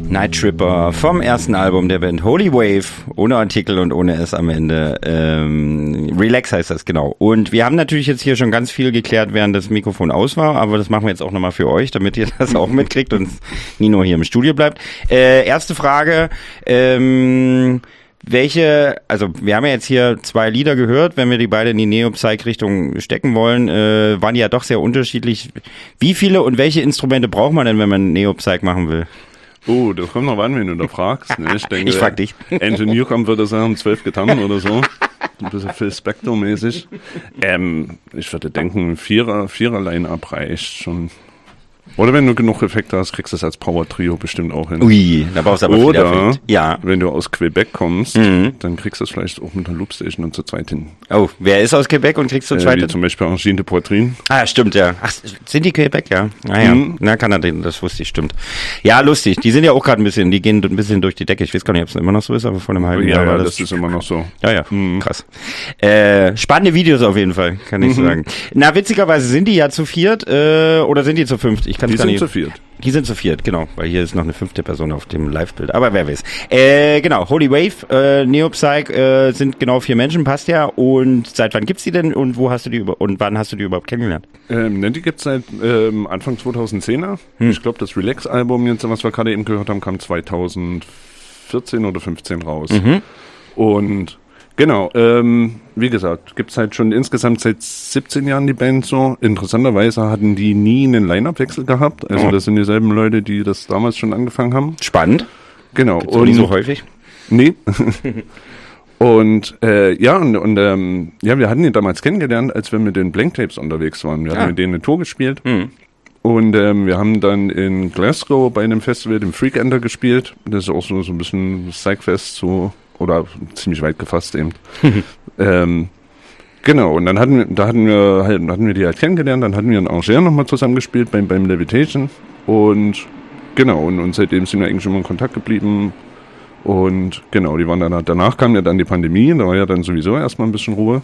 Night Tripper vom ersten Album der Band Holy Wave, ohne Artikel und ohne S am Ende. Relax heißt das, genau. Und wir haben natürlich jetzt hier schon ganz viel geklärt, während das Mikrofon aus war, aber das machen wir jetzt auch nochmal für euch, damit ihr das auch mitkriegt und Nino hier im Studio bleibt. Erste Frage, also wir haben ja jetzt hier 2 Lieder gehört, wenn wir die beide in die Neo-Psych-Richtung stecken wollen, waren die ja doch sehr unterschiedlich. Wie viele und welche Instrumente braucht man denn, wenn man Neo-Psych machen will? Oh, das kommt noch an, wenn du da fragst. Ne? Ich denke, ich frag dich. Anthony Newcomb würde sagen, 12 Gitarren oder so. Ein bisschen Phil Spector-mäßig. Ich würde denken, Vierer-Line-Up reicht schon. Oder wenn du genug Effekte hast, kriegst du das als Power-Trio bestimmt auch hin. Ui, da brauchst du aber viel Effekt. Ja. Wenn du aus Quebec kommst, dann kriegst du es vielleicht auch mit der Loopstation und zu zweit hin. Oh, wer ist aus Quebec und kriegst zu zweit hin? Wie zum Beispiel Angine de Poitrine. Ah, stimmt, ja. Ach, sind die Quebec, ja? Ah ja, na Kanada, das wusste ich, stimmt. Ja, lustig, die sind ja auch gerade die gehen ein bisschen durch die Decke. Ich weiß gar nicht, ob es immer noch so ist, aber vor einem halben Jahr war das. Ja, das ist immer noch so. Ja, krass. Spannende Videos auf jeden Fall, kann ich sagen. Na, witzigerweise sind die ja zu viert, oder sind die zu fünft? Ich kann es gar nicht. Die sind zu viert. Die sind zu viert, genau, weil hier ist noch eine 5. Person auf dem Live-Bild, aber wer weiß. Genau, Holy Wave, Neo-Psych sind genau 4 Menschen, passt ja. Und seit wann gibt's die denn und wann hast du die überhaupt kennengelernt? Die gibt's seit Anfang 2010er. Ich glaube, das Relax-Album, jetzt, was wir gerade eben gehört haben, kam 2014 oder 15 raus. Und genau, wie gesagt, gibt's halt schon insgesamt seit 17 Jahren die Band so. Interessanterweise hatten die nie einen Line-Up-Wechsel gehabt. Also das sind dieselben Leute, die das damals schon angefangen haben. Spannend. Genau. Gibt's und nicht so häufig? Nee. Und wir hatten ihn damals kennengelernt, als wir mit den Blank Tapes unterwegs waren. Wir hatten mit denen eine Tour gespielt. Und wir haben dann in Glasgow bei einem Festival, dem Freak Ender, gespielt. Das ist auch so ein bisschen Psychfest, so. Oder ziemlich weit gefasst eben. Genau, und dann hatten wir die halt kennengelernt, dann hatten wir einen Arrangeur nochmal zusammengespielt beim Levitation und genau, und seitdem sind wir eigentlich immer in Kontakt geblieben und genau, die waren danach kam ja dann die Pandemie, da war ja dann sowieso erstmal ein bisschen Ruhe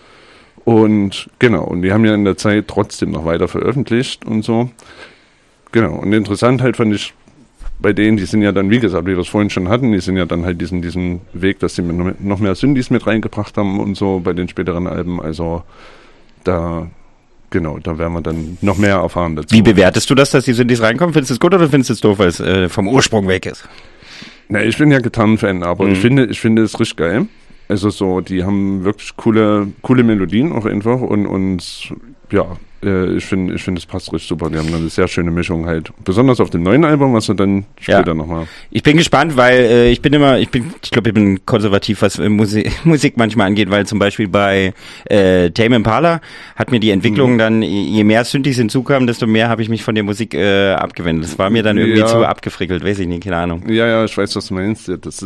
und genau, und die haben ja in der Zeit trotzdem noch weiter veröffentlicht und so. Genau, und interessant halt fand ich bei denen, die sind ja dann, wie gesagt, wie wir es vorhin schon hatten, die sind ja dann halt diesen Weg, dass sie noch mehr Synthes mit reingebracht haben und so bei den späteren Alben. Also da werden wir dann noch mehr erfahren dazu. Wie bewertest du das, dass die Synthes reinkommen? Findest du es gut oder findest du es doof, weil es vom Ursprung weg ist? Na, ich bin ja Gitarrenfan, aber ich finde es richtig geil. Also so, die haben wirklich coole Melodien auch einfach und ja, ich finde, es passt richtig super. Die haben eine sehr schöne Mischung halt. Besonders auf dem neuen Album, was du dann später nochmal. Ich bin gespannt, weil ich glaube, ich bin konservativ, was Musik manchmal angeht, weil zum Beispiel bei Tame Impala hat mir die Entwicklung dann, je mehr Synthes hinzukamen, desto mehr habe ich mich von der Musik abgewendet. Das war mir dann irgendwie zu abgefrickelt, weiß ich nicht, keine Ahnung. Ja, ich weiß, was du meinst. Das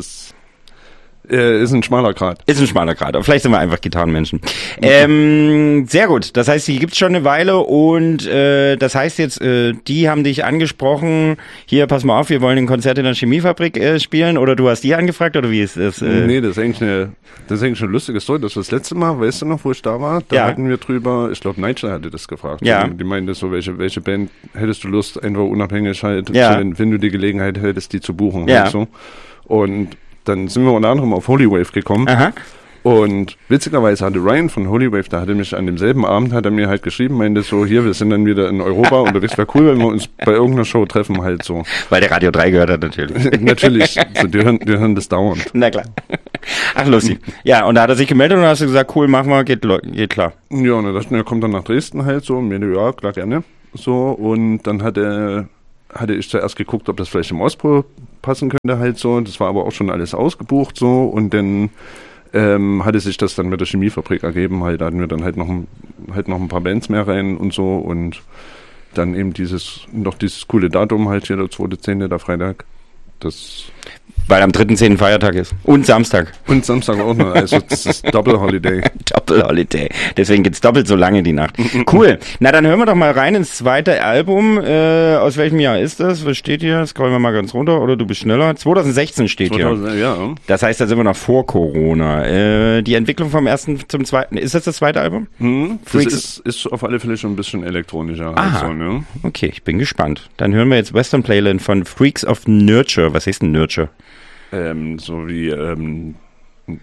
ist ein schmaler Grad. Aber vielleicht sind wir einfach Gitarrenmenschen. Sehr gut. Das heißt, die gibt's schon eine Weile und das heißt jetzt, die haben dich angesprochen, hier, pass mal auf, wir wollen ein Konzert in der Chemiefabrik spielen oder du hast die angefragt oder wie ist das? Nee, das ist eigentlich eine lustige Story. Das war das letzte Mal, weißt du noch, wo ich da war? Da hatten wir drüber, ich glaube, Nigel hatte das gefragt. Ja. Die meinte so, welche Band hättest du Lust, einfach unabhängig halt, wenn du die Gelegenheit hättest, die zu buchen. Ja. Halt so. Und dann sind wir unter anderem auf Holy Wave gekommen. Aha. Und witzigerweise hatte Ryan von Holy Wave, da hatte mich an demselben Abend, hat er mir halt geschrieben, meinte so, hier, wir sind dann wieder in Europa unterwegs, wäre cool, wenn wir uns bei irgendeiner Show treffen halt so. Weil der Radio 3 gehört hat natürlich. Natürlich, so, die hören das dauernd. Na klar. Ach, lustig. Ja, und da hat er sich gemeldet und dann hast du gesagt, cool, machen wir, geht klar. Ja, und dann dachte ich, er kommt dann nach Dresden halt so, und mir, ja, klar, gerne. So, und dann hatte ich zuerst geguckt, ob das vielleicht im Ostpol passen könnte halt so. Das war aber auch schon alles ausgebucht so. Und dann hatte sich das dann mit der Chemiefabrik ergeben. Halt, da hatten wir dann halt noch ein paar Bands mehr rein und so. Und dann eben dieses coole Datum halt hier, der 2.10., der Freitag. Das Weil am 3.10. Feiertag ist. Und Samstag. Und Samstag auch noch. Also das ist Double Holiday. Double Holiday. Deswegen geht's doppelt so lange die Nacht. Cool. Na, dann hören wir doch mal rein ins zweite Album. Aus welchem Jahr ist das? Was steht hier? Scrollen wir mal ganz runter. Oder du bist schneller. 2016 steht 2000, hier. Ja. Das heißt, da sind wir noch vor Corona. Die Entwicklung vom ersten zum zweiten. Ist das zweite Album? Das ist auf alle Fälle schon ein bisschen elektronischer. Aha. Also, ne? Okay, ich bin gespannt. Dann hören wir jetzt Western Playland von Freaks of Nurture. Was heißt denn Nurture? So wie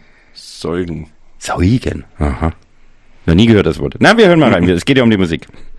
Säugen. Saugen. Aha. Noch nie gehört das Wort. Na, wir hören mal rein. Es geht ja um die Musik.